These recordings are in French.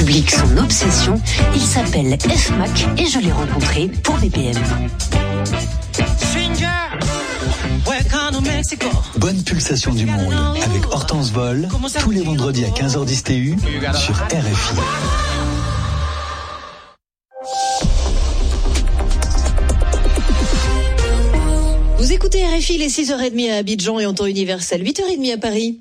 République son obsession. Il s'appelle FMAC et je l'ai rencontré pour BPM. Bonne pulsation du monde avec Hortense Vol tous les vendredis à 15h10 TU sur RFI. Vous écoutez RFI, il est 6h30 à Abidjan et en temps universel, 8h30 à Paris.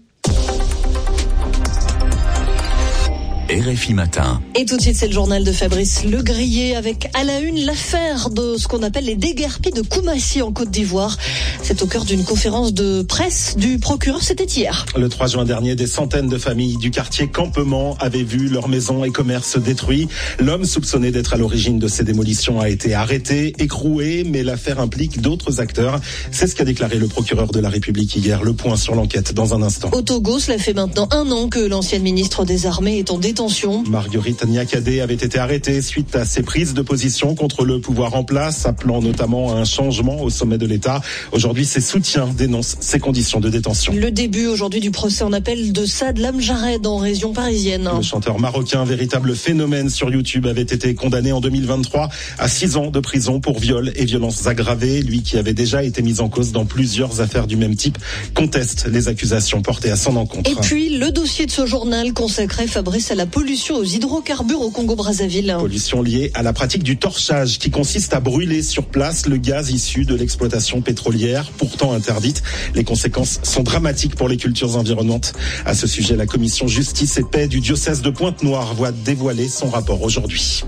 RFI Matin. Et tout de suite, c'est le journal de Fabrice Legrier avec à la une l'affaire de ce qu'on appelle les déguerpis de Koumassi en Côte d'Ivoire. C'est au cœur d'une conférence de presse du procureur, c'était hier. Le 3 juin dernier, des centaines de familles du quartier Campement avaient vu leurs maisons et commerces détruits. L'homme soupçonné d'être à l'origine de ces démolitions a été arrêté, écroué, mais l'affaire implique d'autres acteurs. C'est ce qu'a déclaré le procureur de la République hier. Le point sur l'enquête dans un instant. Au Togo, cela fait maintenant 1 an que l'ancienne ministre des Armées est en détention. Marguerite Niakhaday avait été arrêtée suite à ses prises de position contre le pouvoir en place, appelant notamment à un changement au sommet de l'État. Aujourd'hui, ses soutiens dénoncent ces conditions de détention. Le début aujourd'hui du procès en appel de Saad Lamjared en région parisienne. Le chanteur marocain, véritable phénomène sur YouTube, avait été condamné en 2023 à 6 ans de prison pour viol et violences aggravées. Lui qui avait déjà été mis en cause dans plusieurs affaires du même type conteste les accusations portées à son encontre. Et puis le dossier de ce journal consacré, Fabrice, à la pollution aux hydrocarbures au Congo-Brazzaville. Pollution liée à la pratique du torchage qui consiste à brûler sur place le gaz issu de l'exploitation pétrolière, pourtant interdite. Les conséquences sont dramatiques pour les cultures environnantes. À ce sujet, la commission Justice et Paix du diocèse de Pointe-Noire va dévoiler son rapport aujourd'hui.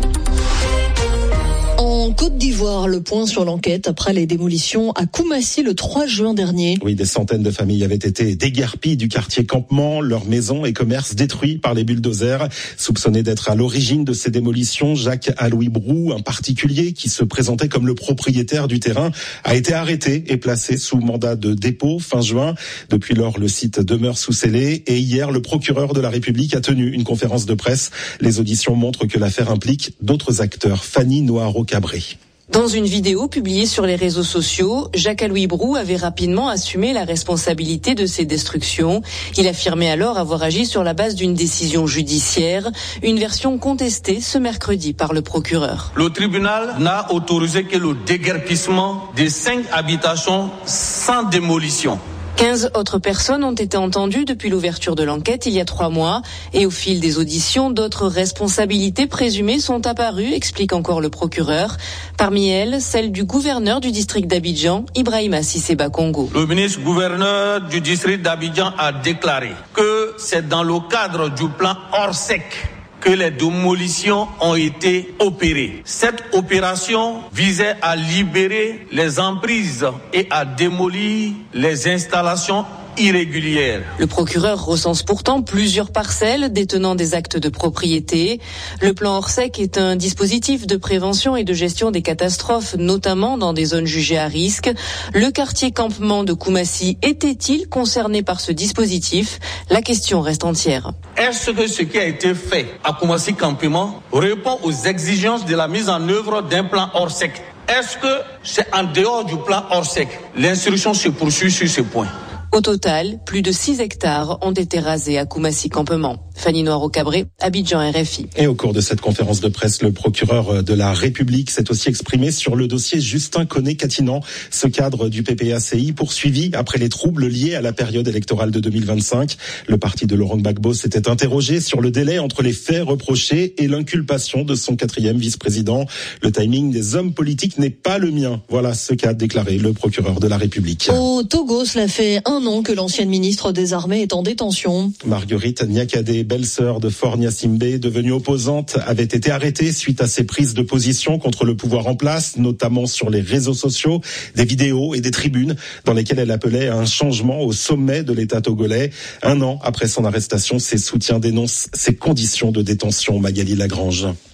En Côte d'Ivoire, le point sur l'enquête après les démolitions à Koumassi le 3 juin dernier. Oui, des centaines de familles avaient été déguerpies du quartier Campement, leurs maisons et commerces détruits par les bulldozers. Soupçonné d'être à l'origine de ces démolitions, Jacques Aloui Brou, un particulier qui se présentait comme le propriétaire du terrain, a été arrêté et placé sous mandat de dépôt fin juin. Depuis lors, le site demeure sous scellé et hier, le procureur de la République a tenu une conférence de presse. Les auditions montrent que l'affaire implique d'autres acteurs. Fanny Noiro-Cabré. Dans une vidéo publiée sur les réseaux sociaux, Jacques Aloui Brou avait rapidement assumé la responsabilité de ces destructions. Il affirmait alors avoir agi sur la base d'une décision judiciaire, une version contestée ce mercredi par le procureur. Le tribunal n'a autorisé que le déguerpissement des 5 habitations sans démolition. 15 autres personnes ont été entendues depuis l'ouverture de l'enquête il y a 3 mois. Et au fil des auditions, d'autres responsabilités présumées sont apparues, explique encore le procureur. Parmi elles, celle du gouverneur du district d'Abidjan, Ibrahima Cissé Bakongo. Le ministre-gouverneur du district d'Abidjan a déclaré que c'est dans le cadre du plan Orsec que les démolitions ont été opérées. Cette opération visait à libérer les emprises et à démolir les installations irrégulière. Le procureur recense pourtant plusieurs parcelles détenant des actes de propriété. Le plan Orsec est un dispositif de prévention et de gestion des catastrophes, notamment dans des zones jugées à risque. Le quartier Campement de Koumassi était-il concerné par ce dispositif ? La question reste entière. Est-ce que ce qui a été fait à Koumassi Campement répond aux exigences de la mise en œuvre d'un plan Orsec ? Est-ce que c'est en dehors du plan Orsec ? L'instruction se poursuit sur ce point. Au total, plus de 6 hectares ont été rasés à Koumassi Campement. Fanny Noiro-Cabré, Abidjan, RFI. Et au cours de cette conférence de presse, le procureur de la République s'est aussi exprimé sur le dossier Justin Koné-Katinan, ce cadre du PPACI poursuivi après les troubles liés à la période électorale de 2025. Le parti de Laurent Gbagbo s'était interrogé sur le délai entre les faits reprochés et l'inculpation de son 4e vice-président. Le timing des hommes politiques n'est pas le mien. Voilà ce qu'a déclaré le procureur de la République. Au Togo, cela fait 1 an que l'ancienne ministre des Armées est en détention. Marguerite Niakhaday, belle-sœur de Faure Gnassingbé, devenue opposante, avait été arrêtée suite à ses prises de position contre le pouvoir en place, notamment sur les réseaux sociaux, des vidéos et des tribunes dans lesquelles elle appelait à un changement au sommet de l'État togolais. 1 an après son arrestation, ses soutiens dénoncent ses conditions de détention. Magali Lagrange.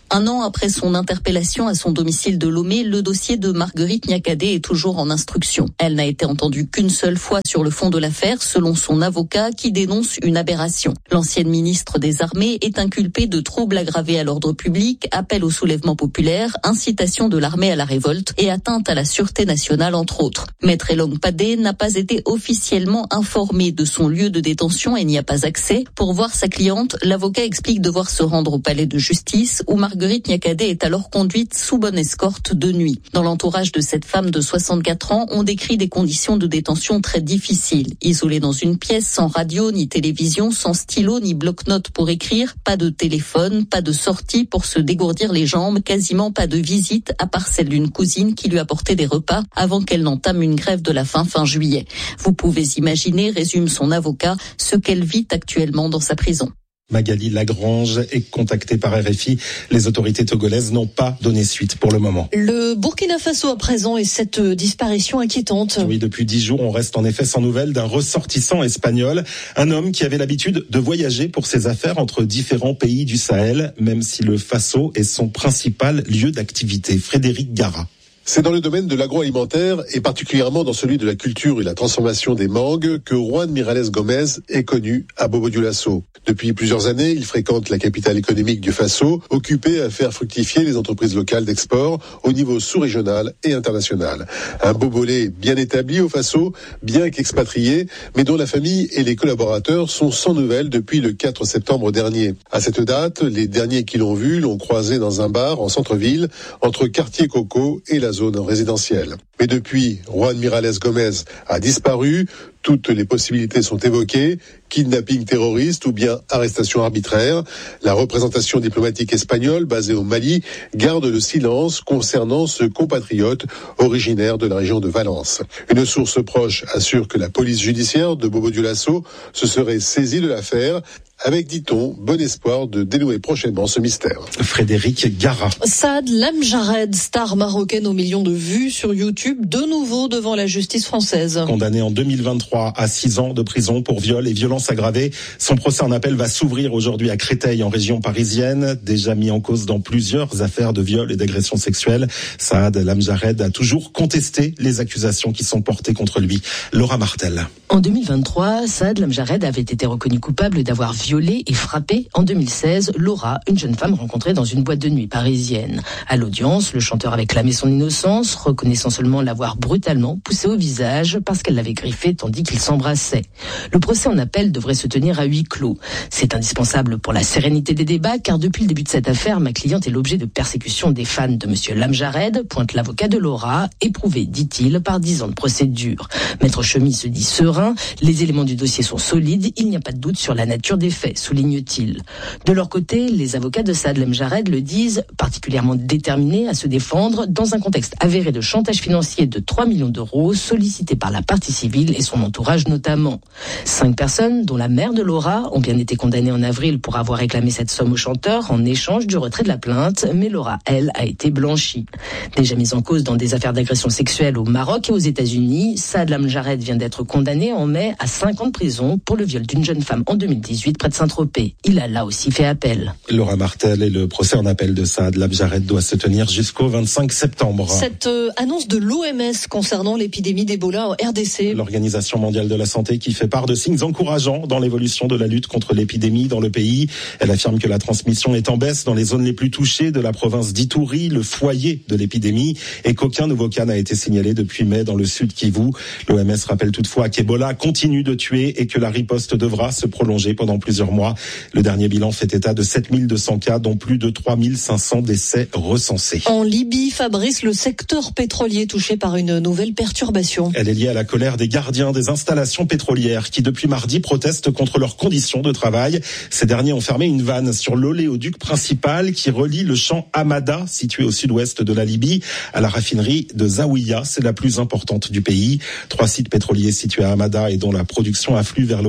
Un an après son interpellation à son domicile de Lomé, le dossier de Marguerite Niakhaté est toujours en instruction. Elle n'a été entendue qu'une seule fois sur le fond de l'affaire, selon son avocat qui dénonce une aberration. L'ancienne ministre des Armées est inculpée de troubles aggravés à l'ordre public, appel au soulèvement populaire, incitation de l'armée à la révolte et atteinte à la sûreté nationale, entre autres. Maître Elong Padé n'a pas été officiellement informé de son lieu de détention et n'y a pas accès. Pour voir sa cliente, l'avocat explique devoir se rendre au palais de justice où Marguerite Niakhaté est alors conduite sous bonne escorte de nuit. Dans l'entourage de cette femme de 64 ans, on décrit des conditions de détention très difficiles. Isolée dans une pièce sans radio ni télévision, sans stylo ni bloc-notes pour écrire, pas de téléphone, pas de sortie pour se dégourdir les jambes, quasiment pas de visite à part celle d'une cousine qui lui apportait des repas avant qu'elle n'entame une grève de la faim fin juillet. Vous pouvez imaginer, résume son avocat, ce qu'elle vit actuellement dans sa prison. Magali Lagrange est contactée par RFI. Les autorités togolaises n'ont pas donné suite pour le moment. Le Burkina Faso à présent et cette disparition inquiétante. Oui, depuis 10 jours, on reste en effet sans nouvelles d'un ressortissant espagnol. Un homme qui avait l'habitude de voyager pour ses affaires entre différents pays du Sahel, même si le Faso est son principal lieu d'activité. Frédéric Gara. C'est dans le domaine de l'agroalimentaire et particulièrement dans celui de la culture et la transformation des mangues que Juan Miralles Gomez est connu à Bobo-Dioulasso. Depuis plusieurs années, il fréquente la capitale économique du Faso, occupé à faire fructifier les entreprises locales d'export au niveau sous-régional et international. Un bobolé bien établi au Faso, bien qu'expatrié, mais dont la famille et les collaborateurs sont sans nouvelles depuis le 4 septembre dernier. À cette date, les derniers qui l'ont vu l'ont croisé dans un bar en centre-ville, entre Quartier Coco et la zone résidentielle. Mais depuis, Juan Miralles Gomez a disparu. Toutes les possibilités sont évoquées, kidnapping terroriste ou bien arrestation arbitraire. La représentation diplomatique espagnole basée au Mali garde le silence concernant ce compatriote originaire de la région de Valence. Une source proche assure que la police judiciaire de Bobo-Dioulasso se serait saisie de l'affaire avec, dit-on, bon espoir de dénouer prochainement ce mystère. Frédéric Gara. Saad Lamjared, star marocaine aux millions de vues sur YouTube, de nouveau devant la justice française. Condamné en 2023 à 6 ans de prison pour viol et violences aggravées, son procès en appel va s'ouvrir aujourd'hui à Créteil, en région parisienne. Déjà mis en cause dans plusieurs affaires de viol et d'agression sexuelle, Saad Lamjared a toujours contesté les accusations qui sont portées contre lui. Laura Martel. En 2023, Saad Lamjared avait été reconnu coupable d'avoir violé et frappé en 2016 Laura, une jeune femme rencontrée dans une boîte de nuit parisienne. À l'audience, le chanteur avait clamé son innocence, reconnaissant seulement l'avoir brutalement poussée au visage parce qu'elle l'avait griffé tandis qu'ils s'embrassaient. Le procès en appel devrait se tenir à huis clos. C'est indispensable pour la sérénité des débats car depuis le début de cette affaire, ma cliente est l'objet de persécutions des fans de monsieur Lamjared, pointe l'avocat de Laura, éprouvé, dit-il, par 10 ans de procédure. Maître Chemy se dit serein, les éléments du dossier sont solides, il n'y a pas de doute sur la nature des faits, souligne-t-il. De leur côté, les avocats de Saad Lamjared le disent particulièrement déterminés à se défendre dans un contexte avéré de chantage financier de 3 millions d'euros sollicité par la partie civile et son entourage notamment. 5 personnes, dont la mère de Laura, ont bien été condamnées en avril pour avoir réclamé cette somme au chanteur en échange du retrait de la plainte, mais Laura, elle, a été blanchie. Déjà mise en cause dans des affaires d'agression sexuelle au Maroc et aux États-Unis, Saad Lamjared vient d'être condamné en mai à 5 ans de prison pour le viol d'une jeune femme en 2018 près de Saint-Tropez. Il a là aussi fait appel. Laura Martel, et le procès en appel de Saad Lamjared doit se tenir jusqu'au 25 septembre. Cette annonce de l'OMS concernant l'épidémie d'Ebola en RDC. L'Organisation mondiale de la santé qui fait part de signes encourageants dans l'évolution de la lutte contre l'épidémie dans le pays. Elle affirme que la transmission est en baisse dans les zones les plus touchées de la province d'Ituri, le foyer de l'épidémie, et qu'aucun nouveau cas n'a été signalé depuis mai dans le sud Kivu. L'OMS rappelle toutefois qu'Ebola continue de tuer et que la riposte devra se prolonger pendant plusieurs mois. Le dernier bilan fait état de 7200 cas, dont plus de 3500 décès recensés. En Libye, Fabrice, le secteur pétrolier touché par une nouvelle perturbation. Elle est liée à la colère des gardiens des installations pétrolières qui, depuis mardi, protestent contre leurs conditions de travail. Ces derniers ont fermé une vanne sur l'oléoduc principal qui relie le champ Hamada, situé au sud-ouest de la Libye, à la raffinerie de Zawiya. C'est la plus importante du pays. 3 sites pétroliers situés à Hamada et dont la production afflue vers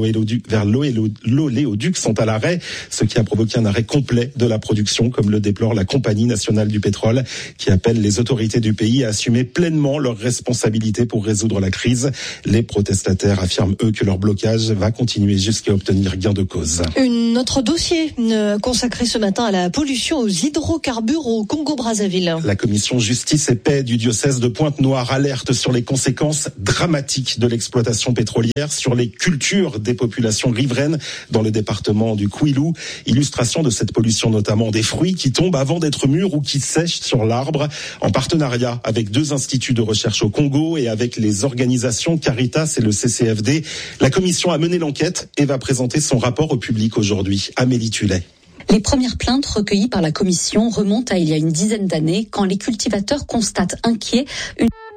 l'oléoduc sont à l'arrêt, ce qui a provoqué un arrêt complet de la production, comme le déplore la Compagnie nationale du pétrole, qui appelle les autorités du pays à assumer pleinement pleinement leurs responsabilités pour résoudre la crise. Les protestataires affirment, eux, que leur blocage va continuer jusqu'à obtenir gain de cause. Un autre dossier consacré ce matin à la pollution aux hydrocarbures au Congo-Brazzaville. La commission Justice et Paix du diocèse de Pointe-Noire alerte sur les conséquences dramatiques de l'exploitation pétrolière sur les cultures des populations riveraines dans le département du Kwilu. Illustration de cette pollution, notamment des fruits qui tombent avant d'être mûrs ou qui sèchent sur l'arbre. En partenariat avec 2 instituts de recherche au Congo et avec les organisations Caritas et le CCFD, la commission a mené l'enquête et va présenter son rapport au public aujourd'hui. Amélie Tullet. Les premières plaintes recueillies par la commission remontent à il y a une dizaine d'années quand les cultivateurs constatent inquiets une